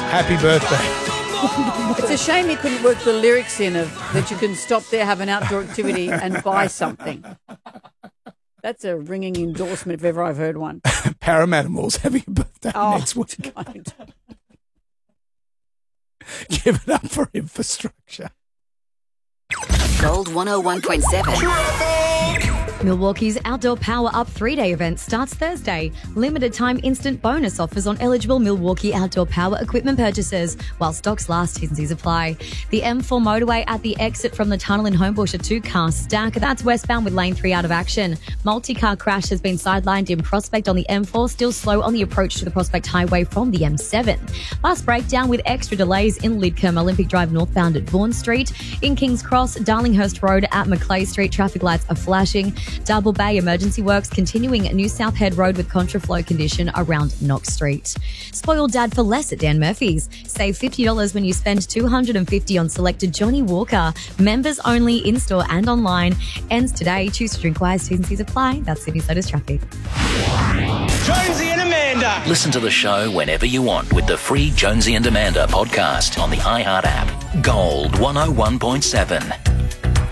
Happy birthday. It's a shame he couldn't work the lyrics in of that you can stop there, have an outdoor activity and buy something. That's a ringing endorsement if ever I've heard one. Parramattamal's having a birthday next week. Don't. Give it up for infrastructure. Gold 101.7. Milwaukee's Outdoor Power Up 3-day event starts Thursday. Limited time instant bonus offers on eligible Milwaukee Outdoor Power equipment purchases while stocks last. T's apply. The M4 motorway at the exit from the tunnel in Homebush, a 2-car stack. That's westbound with lane 3 out of action. Multi-car crash has been sidelined in Prospect on the M4, still slow on the approach to the Prospect Highway from the M7. Bus breakdown with extra delays in Lidcombe, Olympic Drive northbound at Vaughan Street. In King's Cross, Darlinghurst Road at Macleay Street, traffic lights are flashing. Double Bay emergency works continuing at New South Head Road with contraflow condition around Knox Street. Spoiled dad for less at Dan Murphy's. Save $50 when you spend $250 on selected Johnny Walker. Members only in-store and online. Ends today. Choose to drink wise. T's apply. That's Sydney Soda's traffic. Jonesy and Amanda. Listen to the show whenever you want with the free Jonesy and Amanda podcast on the iHeart app. Gold 101.7.